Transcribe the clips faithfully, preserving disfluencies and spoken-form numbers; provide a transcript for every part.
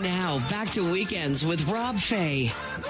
Now, back to Weekends with Rob Fay.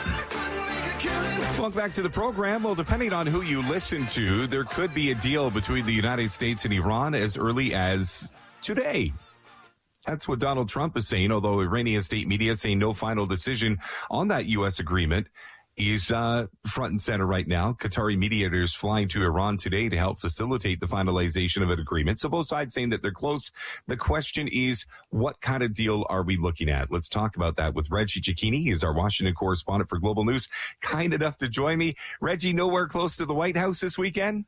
Welcome back to the program. Well, depending on who you listen to, there could be a deal between the United States and Iran as early as today. That's what Donald Trump is saying, although Iranian state media saying no final decision on that U S agreement is uh, front and center right now. Qatari mediators flying to Iran today to help facilitate the finalization of an agreement. So both sides saying that they're close. The question is, what kind of deal are we looking at? Let's talk about that with Reggie Cecchini. He's our Washington correspondent for Global News. Kind enough to join me. Reggie, nowhere close to the White House this weekend?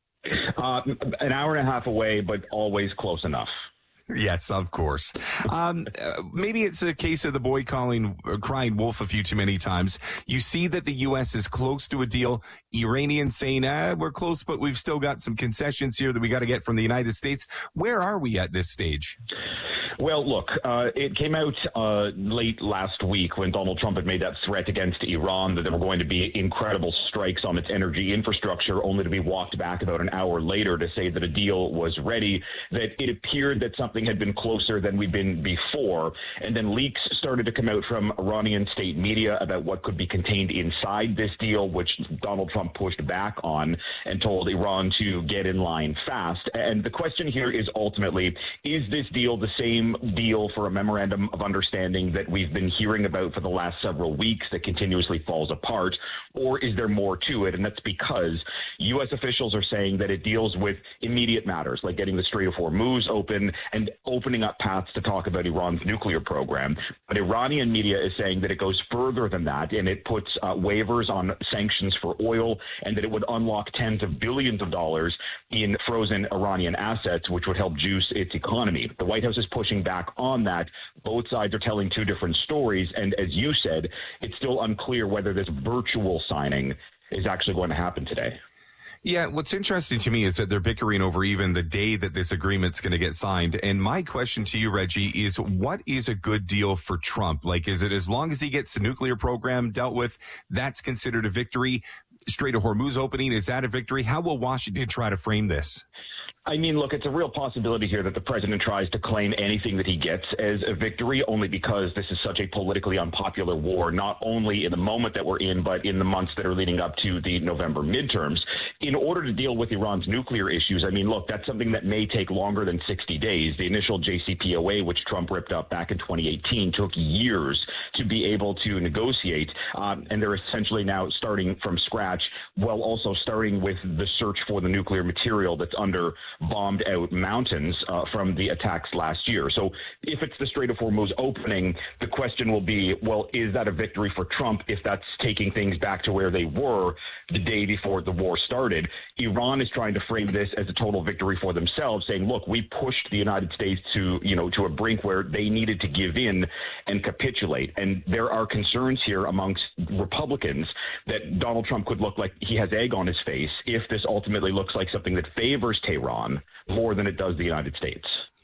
Uh, an hour and a half away, but always close enough. Yes, of course. Um, uh, maybe it's a case of the boy calling, uh, crying wolf a few too many times. You see that the U S is close to a deal. Iranians saying, ah, we're close, but we've still got some concessions here that we got to get from the United States. Where are we at this stage? Well, look, uh, it came out uh, late last week when Donald Trump had made that threat against Iran that there were going to be incredible strikes on its energy infrastructure, only to be walked back about an hour later to say that a deal was ready, that it appeared that something had been closer than we'd been before. And then leaks started to come out from Iranian state media about what could be contained inside this deal, which Donald Trump pushed back on and told Iran to get in line fast. And the question here is ultimately, is this deal the same deal for a memorandum of understanding that we've been hearing about for the last several weeks that continuously falls apart, or is there more to it? And that's because U S officials are saying that it deals with immediate matters like getting the Strait of Hormuz open and opening up paths to talk about Iran's nuclear program. But Iranian media is saying that it goes further than that, and it puts uh, waivers on sanctions for oil, and that it would unlock tens of billions of dollars in frozen Iranian assets, which would help juice its economy. The White House is pushing back on that. Both sides are telling two different stories, and as you said, it's still unclear whether this virtual signing is actually going to happen today. Yeah, what's interesting to me is that they're bickering over even the day that this agreement's going to get signed. And my question to you, Reggie, is what is a good deal for Trump? Like, is it as long as he gets the nuclear program dealt with, that's considered a victory? Strait of Hormuz opening, is that a victory? How will Washington try to frame this? I mean, look, it's a real possibility here that the president tries to claim anything that he gets as a victory, only because this is such a politically unpopular war, not only in the moment that we're in, but in the months that are leading up to the November midterms. In order to deal with Iran's nuclear issues, I mean, look, that's something that may take longer than sixty days. The initial J C P O A, which Trump ripped up back in twenty eighteen, took years to be able to negotiate. Um, and they're essentially now starting from scratch, while also starting with the search for the nuclear material that's under bombed out mountains uh, from the attacks last year. So if it's the Strait of Hormuz opening, the question will be, well, is that a victory for Trump if that's taking things back to where they were the day before the war started? Iran is trying to frame this as a total victory for themselves, saying, look, we pushed the United States to, you know, to a brink where they needed to give in and capitulate. And there are concerns here amongst Republicans that Donald Trump could look like he has egg on his face if this ultimately looks like something that favors Tehran more than it does the United States.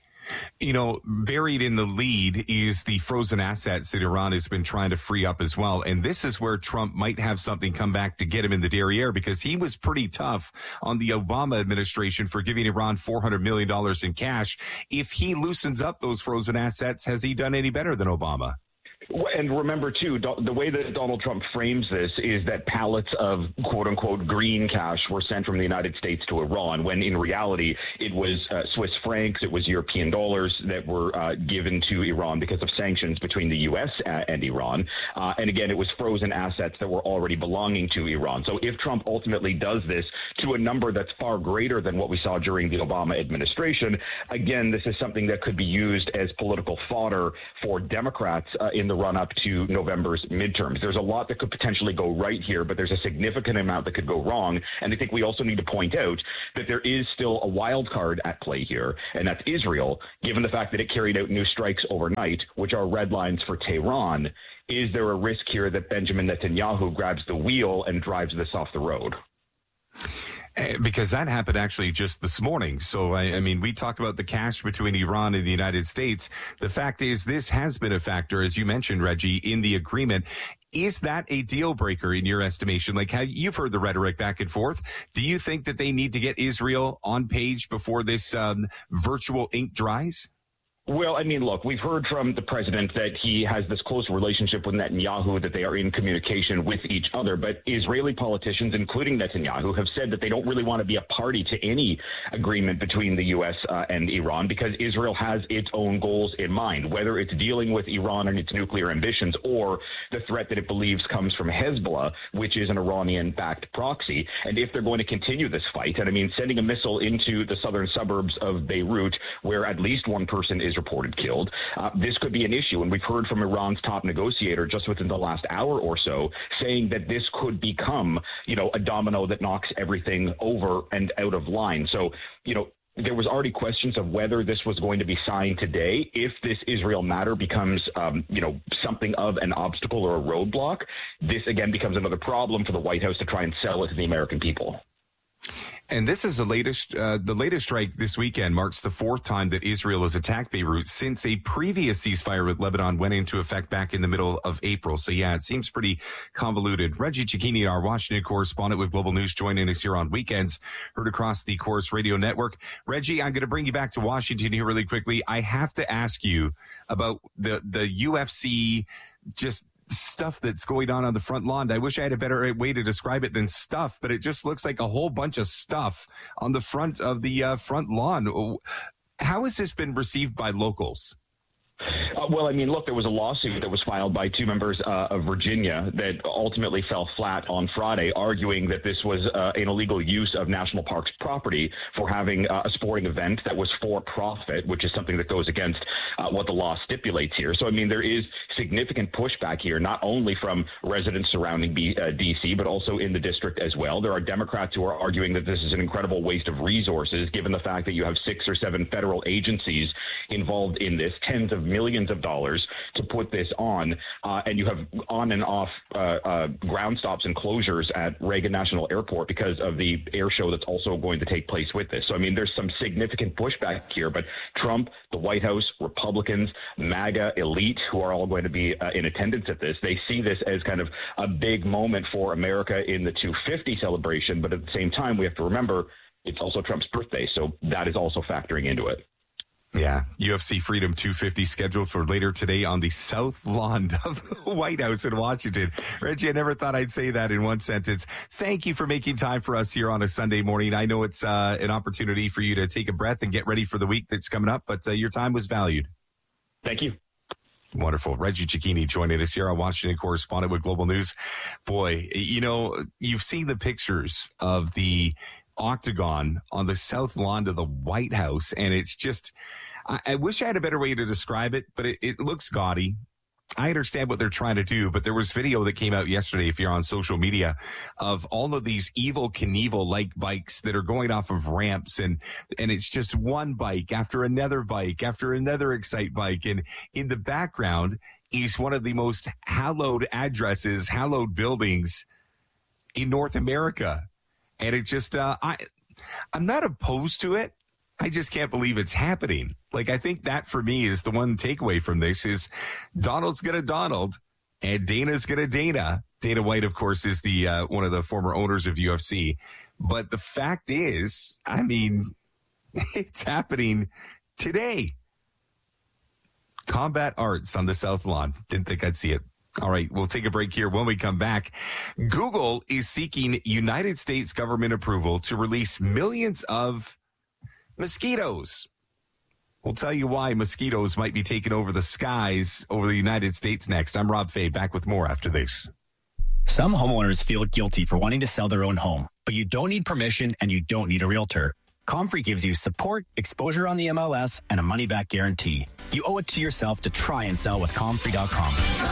You know, buried in the lead is the frozen assets that Iran has been trying to free up as well. And this is where Trump might have something come back to get him in the derriere, because he was pretty tough on the Obama administration for giving Iran four hundred million dollars in cash. If he loosens up those frozen assets, has he done any better than Obama? And remember, too, the way that Donald Trump frames this is that pallets of quote-unquote green cash were sent from the United States to Iran, when in reality it was uh, Swiss francs, it was European dollars that were uh, given to Iran because of sanctions between the U S and Iran. Uh, and again, it was frozen assets that were already belonging to Iran. So if Trump ultimately does this to a number that's far greater than what we saw during the Obama administration, again, this is something that could be used as political fodder for Democrats uh, in the run-up to November's midterms. There's a lot that could potentially go right here, but there's a significant amount that could go wrong. And I think we also need to point out that there is still a wild card at play here, and that's Israel, given the fact that it carried out new strikes overnight, which are red lines for Tehran. Is there a risk here that Benjamin Netanyahu grabs the wheel and drives this off the road? Because that happened actually just this morning. So, I, I mean, we talk about the cash between Iran and the United States. The fact is, this has been a factor, as you mentioned, Reggie, in the agreement. Is that a deal breaker in your estimation? Like, how you've heard the rhetoric back and forth. Do you think that they need to get Israel on page before this um, virtual ink dries? Well, I mean, look, we've heard from the president that he has this close relationship with Netanyahu, that they are in communication with each other. But Israeli politicians, including Netanyahu, have said that they don't really want to be a party to any agreement between the U S uh, and Iran, because Israel has its own goals in mind, whether it's dealing with Iran and its nuclear ambitions or the threat that it believes comes from Hezbollah, which is an Iranian-backed proxy. And if they're going to continue this fight, and I mean, sending a missile into the southern suburbs of Beirut, where at least one person is reported killed, uh, this could be an issue. And we've heard from Iran's top negotiator just within the last hour or so saying that this could become, you know, a domino that knocks everything over and out of line. So, you know, there was already questions of whether this was going to be signed today. If this Israel matter becomes, um, you know, something of an obstacle or a roadblock, this again becomes another problem for the White House to try and sell it to the American people. And this is the latest, uh, the latest strike this weekend marks the fourth time that Israel has attacked Beirut since a previous ceasefire with Lebanon went into effect back in the middle of April. So yeah, it seems pretty convoluted. Reggie Cecchini, our Washington correspondent with Global News, joining us here on weekends, heard across the Corus Radio Network. Reggie, I'm going to bring you back to Washington here really quickly. I have to ask you about the, the U F C just stuff that's going on on the front lawn. I wish I had a better way to describe it than stuff, but it just looks like a whole bunch of stuff on the front of the uh, front lawn. How has this been received by locals? Uh, well, I mean, look, there was a lawsuit that was filed by two members uh, of Virginia that ultimately fell flat on Friday, arguing that this was uh, an illegal use of National Parks property for having uh, a sporting event that was for profit, which is something that goes against uh, what the law stipulates here. So, I mean, there is significant pushback here, not only from residents surrounding B, uh, D C, but also in the district as well. There are Democrats who are arguing that this is an incredible waste of resources, given the fact that you have six or seven federal agencies involved in this, tens of millions of dollars to put this on, uh, and you have on and off uh, uh, ground stops and closures at Reagan National Airport because of the air show that's also going to take place with this. So, I mean, there's some significant pushback here, but Trump, the White House, Republicans, MAGA elite, who are all going to be uh, in attendance at this, they see this as kind of a big moment for America in the two fifty celebration, but at the same time, we have to remember it's also Trump's birthday, so that is also factoring into it. Yeah, U F C Freedom two fifty scheduled for later today on the south lawn of the White House in Washington. Reggie, I never thought I'd say that in one sentence. Thank you for making time for us here on a Sunday morning. I know it's uh, an opportunity for you to take a breath and get ready for the week that's coming up, but uh, your time was valued. Thank you. Wonderful. Reggie Cecchini joining us here, our Washington correspondent with Global News. Boy, you know, you've seen the pictures of the octagon on the south lawn of the White House, and it's just, I, I wish I had a better way to describe it, but it, it looks gaudy. I understand what they're trying to do, but there was video that came out yesterday, if you're on social media, of all of these Evel Knievel-like bikes that are going off of ramps, and and it's just one bike after another bike after another Excite bike, and in the background is one of the most hallowed addresses, hallowed buildings in North America. And it just, uh, I, I'm not opposed to it. I just can't believe it's happening. Like, I think that for me is the one takeaway from this is Donald's going to Donald and Dana's going to Dana. Dana White, of course, is the, uh, one of the former owners of U F C. But the fact is, I mean, it's happening today. Combat Arts on the South Lawn. Didn't think I'd see it. All right, we'll take a break here. When we come back, Google is seeking United States government approval to release millions of mosquitoes. We'll tell you why mosquitoes might be taking over the skies over the United States next. I'm Rob Fay, back with more after this. Some homeowners feel guilty for wanting to sell their own home, but you don't need permission and you don't need a realtor. Comfrey gives you support, exposure on the M L S, and a money-back guarantee. You owe it to yourself to try and sell with Comfrey dot com.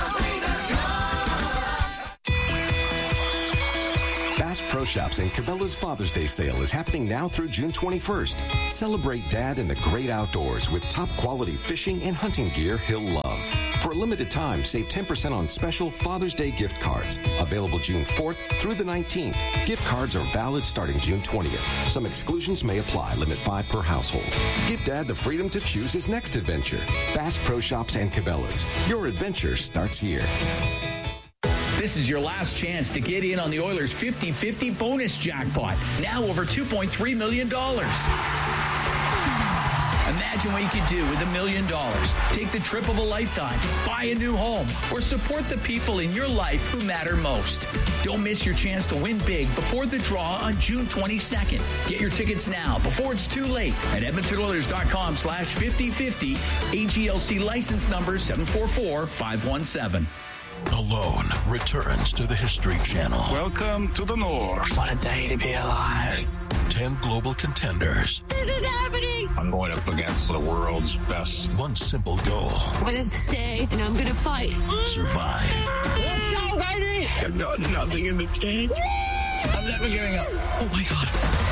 Bass Pro Shops and Cabela's Father's Day sale is happening now through June twenty-first. Celebrate Dad in the great outdoors with top-quality fishing and hunting gear he'll love. For a limited time, save ten percent on special Father's Day gift cards. Available June fourth through the nineteenth. Gift cards are valid starting June twentieth. Some exclusions may apply. Limit five per household. Give Dad the freedom to choose his next adventure. Bass Pro Shops and Cabela's. Your adventure starts here. This is your last chance to get in on the Oilers' fifty-fifty bonus jackpot. Now over two point three million dollars. Imagine Imagine what you could do with a million dollars. Take the trip of a lifetime, buy a new home, or support the people in your life who matter most. Don't miss your chance to win big before the draw on June twenty-second. Get your tickets now before it's too late at edmonton oilers dot com slash fifty fifty. A G L C license number seven four four five one seven. Alone returns to the History Channel. Welcome to the North. What a day to be alive. Ten global contenders. This is happening. I'm going up against the world's best. One simple goal. I'm going to stay and I'm going to fight. Survive. Let's go, baby. I've got nothing in the tank. I'm never giving up. Oh my God.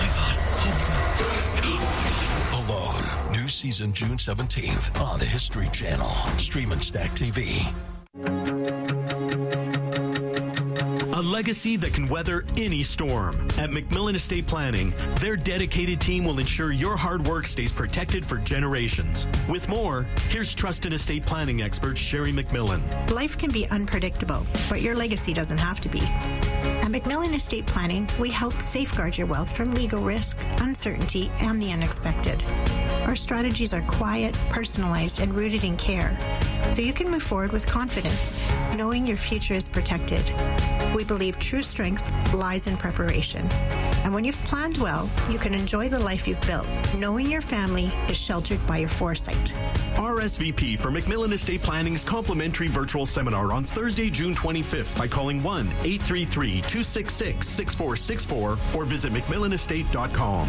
Oh my God. Alone. New season June seventeenth on the History Channel. Stream and Stack T V. A legacy that can weather any storm. At McMillan Estate Planning, their dedicated team will ensure your hard work stays protected for generations. With more, here's trust and estate planning expert Sherry McMillan. Life can be unpredictable, but your legacy doesn't have to be. At McMillan Estate Planning, we help safeguard your wealth from legal risk, uncertainty, and the unexpected. Our strategies are quiet, personalized, and rooted in care, so you can move forward with confidence, knowing your future is protected. We believe true strength lies in preparation. And when you've planned well, you can enjoy the life you've built, knowing your family is sheltered by your foresight. R S V P for McMillan Estate Planning's complimentary virtual seminar on Thursday, June twenty-fifth by calling one eight three three, two six six, six four six four or visit mcmillan estate dot com.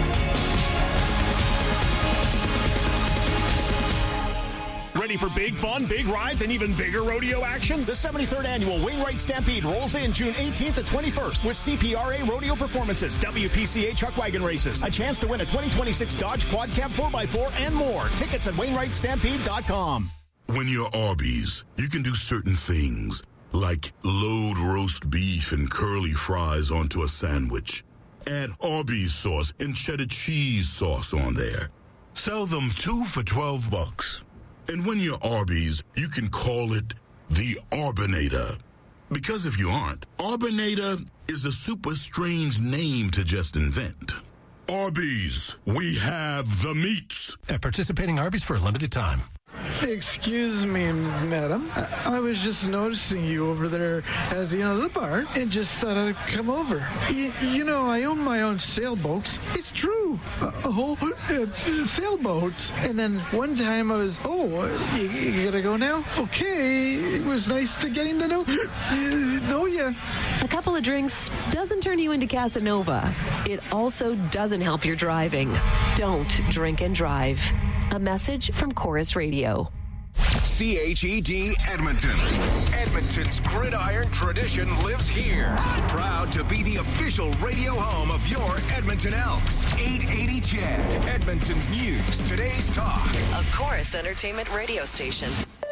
Ready for big fun, big rides, and even bigger rodeo action? The seventy-third Annual Wainwright Stampede rolls in June eighteenth to twenty-first with C P R A rodeo performances, W P C A truck wagon races, a chance to win a twenty twenty-six Dodge Quad Cab four by four, and more. Tickets at wainwright stampede dot com. When you're Arby's, you can do certain things, like load roast beef and curly fries onto a sandwich. Add Arby's sauce and cheddar cheese sauce on there. Sell them two for twelve bucks. And when you're Arby's, you can call it the Arbinator. Because if you aren't, Arbinator is a super strange name to just invent. Arby's, we have the meats. At participating Arby's for a limited time. Excuse me, madam. I, I was just noticing you over there at the end of the bar and just thought I'd come over. Y- you know, I own my own sailboat. It's true. A, a whole uh, sailboat. And then one time I was, oh, you, you gotta go now? Okay. It was nice to getting to know, uh, know you. A couple of drinks doesn't turn you into Casanova. It also doesn't help your driving. Don't drink and drive. A message from Chorus Radio. C H E D Edmonton. Edmonton's gridiron tradition lives here. Proud to be the official radio home of your Edmonton Elks. eight eighty C H E D, Edmonton's news, today's talk. A Chorus Entertainment radio station.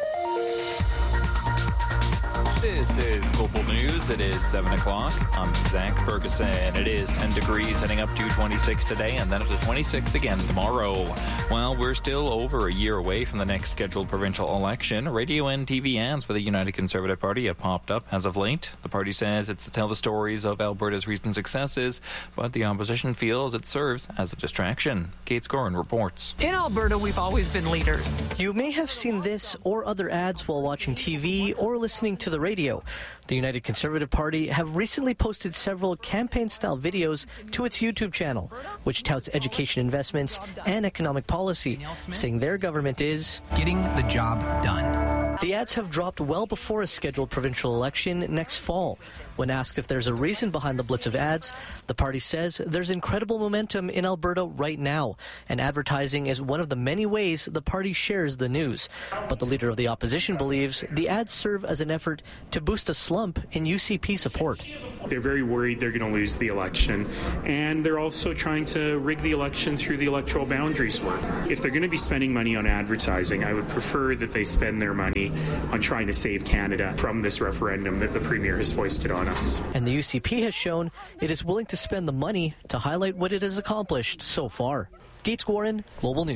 This is Global News. It is seven o'clock. I'm Zach Ferguson. It is ten degrees, heading up to twenty-six today, and then up to twenty-six again tomorrow. Well, we're still over a year away from the next scheduled provincial election. Radio and T V ads for the United Conservative Party have popped up as of late. The party says it's to tell the stories of Alberta's recent successes, but the opposition feels it serves as a distraction. Kate Scorin reports. In Alberta, we've always been leaders. You may have seen this or other ads while watching T V or listening to the radio. The United Conservative Party have recently posted several campaign-style videos to its YouTube channel, which touts education investments and economic policy, saying their government is getting the job done. The ads have dropped well before a scheduled provincial election next fall. When asked if there's a reason behind the blitz of ads, the party says there's incredible momentum in Alberta right now, and advertising is one of the many ways the party shares the news. But the leader of the opposition believes the ads serve as an effort to boost a slump in U C P support. They're very worried they're going to lose the election, and they're also trying to rig the election through the electoral boundaries work. If they're going to be spending money on advertising, I would prefer that they spend their money on trying to save Canada from this referendum that the Premier has foisted on us. And the U C P has shown it is willing to spend the money to highlight what it has accomplished so far. Gates Warren, Global News.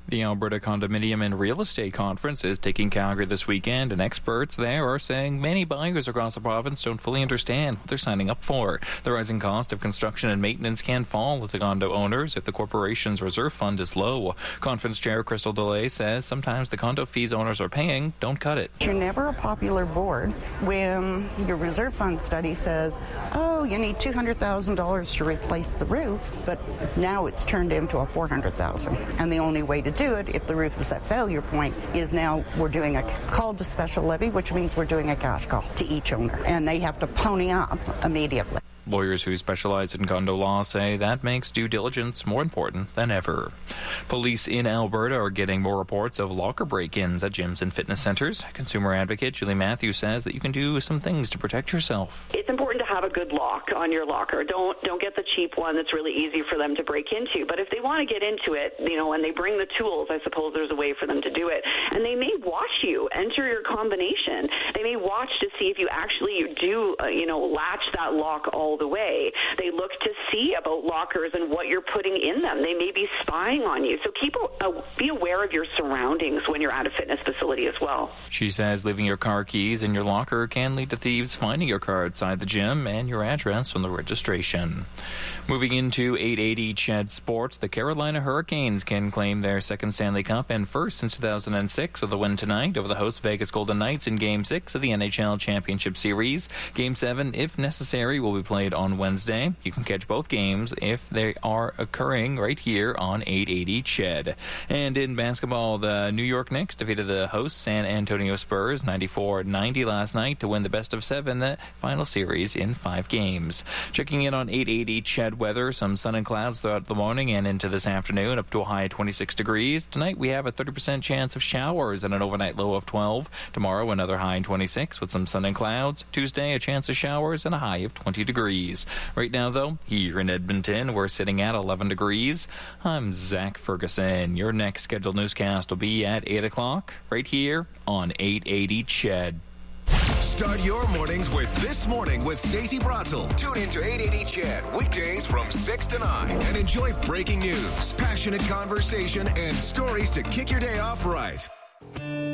The Alberta Condominium and Real Estate Conference is taking Calgary this weekend, and experts there are saying many buyers across the province don't fully understand what they're signing up for. The rising cost of construction and maintenance can fall to condo owners if the corporation's reserve fund is low. Conference Chair Crystal DeLay says sometimes the condo fees owners are paying don't cut it. You're never a popular board when your reserve fund study says, oh, you need two hundred thousand dollars to replace the roof, but now it's turned into a four hundred thousand dollars. And the only way to do it, if the roof is at failure point, is now we're doing a call to special levy, which means we're doing a cash call to each owner, and they have to pony up immediately. Lawyers who specialize in condo law say that makes due diligence more important than ever. Police in Alberta are getting more reports of locker break-ins at gyms and fitness centres. Consumer advocate Julie Matthews says that you can do some things to protect yourself. It's important to have a good lock on your locker. Don't don't get the cheap one that's really easy for them to break into. But if they want to get into it, you know, and they bring the tools, I suppose there's a way for them to do it. And they may watch you enter your combination. They may watch to see if you actually do, uh, you know, latch that lock all the way. They look to see about lockers and what you're putting in them. They may be spying on you. So keep a, be aware of your surroundings when you're at a fitness facility as well. She says leaving your car keys in your locker can lead to thieves finding your car outside the gym and your address from the registration. Moving into eight eighty C H E D Sports, the Carolina Hurricanes can claim their second Stanley Cup and first since two thousand six with a win tonight over the host Vegas Golden Knights in Game six of the N H L Championship Series. Game seven, if necessary, will be played on Wednesday. You can catch both games if they are occurring right here on eight eighty C H E D. And in basketball, the New York Knicks defeated the host San Antonio Spurs ninety-four ninety last night to win the best of seven final series in five games. Checking in on eight eighty C H E D weather, some sun and clouds throughout the morning and into this afternoon, up to a high of twenty-six degrees. Tonight we have a thirty percent chance of showers and an overnight low of twelve. Tomorrow another high in twenty-six with some sun and clouds. Tuesday a chance of showers and a high of twenty degrees. Right now though, here in Edmonton, we're sitting at eleven degrees. I'm Zach Ferguson. Your next scheduled newscast will be at eight o'clock right here on eight eighty C H E D. Start your mornings with This Morning with Stacey Bratzel. Tune in to eight eighty C H E D weekdays from six to nine and enjoy breaking news, passionate conversation, and stories to kick your day off right.